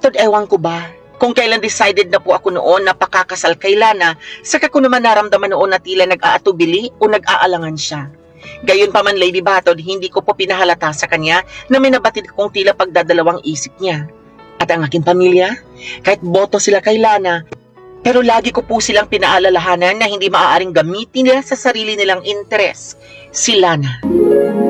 Batod, ewan ko ba? Kung kailan decided na po ako noon na pakakasal kay Lana, saka ko naman naramdaman noon na tila nag-aatubili o nag-aalangan siya. Gayon pa man, Lady Batod, hindi ko po pinahalata sa kanya na may nabatid kong tila pagdadalawang isip niya. At ang aking pamilya, kahit boto sila kay Lana, pero lagi ko po silang pinaalalahanan na hindi maaaring gamitin nila sa sarili nilang interes si Lana.